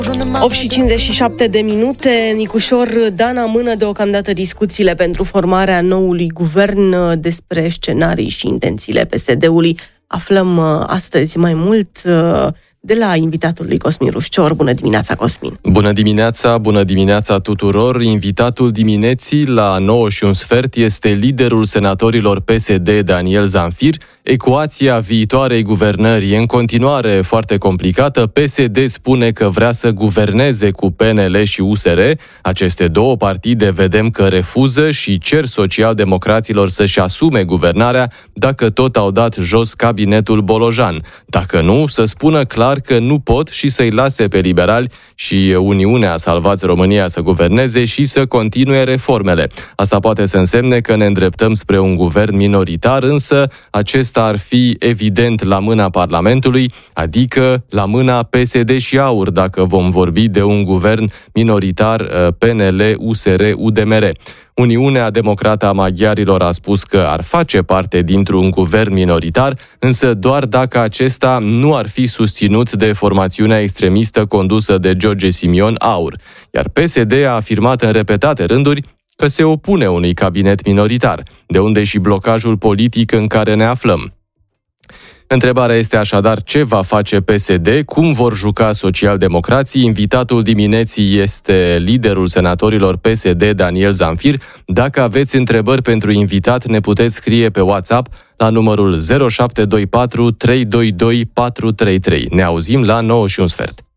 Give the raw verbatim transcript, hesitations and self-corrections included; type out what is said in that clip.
opt și cincizeci și șapte de minute. Nicușor Dan amână deocamdată discuțiile pentru formarea noului guvern. Despre scenarii și intențiile P S D-ului aflăm astăzi mai mult de la invitatul lui Cosmin Rușcior. Bună dimineața, Cosmin! Bună dimineața, bună dimineața tuturor! Invitatul dimineții la nouă și un sfert este liderul senatorilor P S D, Daniel Zamfir. Ecuația viitoarei guvernări e în continuare foarte complicată. P S D spune că vrea să guverneze cu P N L și U S R. Aceste două partide vedem că refuză și cer socialdemocraților să-și asume guvernarea dacă tot au dat jos cabinetul Bolojan. Dacă nu, să spună clar că nu pot și să-i lase pe liberali și Uniunea Salvați România să guverneze și să continue reformele. Asta poate să însemne că ne îndreptăm spre un guvern minoritar, însă acesta ar fi evident la mâna Parlamentului, adică la mâna P S D și AUR, dacă vom vorbi de un guvern minoritar P N L, U S R, U D M R. Uniunea Democrată a Maghiarilor a spus că ar face parte dintr-un guvern minoritar, însă doar dacă acesta nu ar fi susținut de formațiunea extremistă condusă de George Simion, AUR. Iar P S D a afirmat în repetate rânduri că se opune unui cabinet minoritar, de unde și blocajul politic în care ne aflăm. Întrebarea este așadar ce va face P S D, cum vor juca socialdemocrații. Invitatul dimineții este liderul senatorilor P S D, Daniel Zamfir. Dacă aveți întrebări pentru invitat, ne puteți scrie pe WhatsApp la numărul zero șapte doi patru trei doi doi patru trei trei. Ne auzim la nouă și un sfert.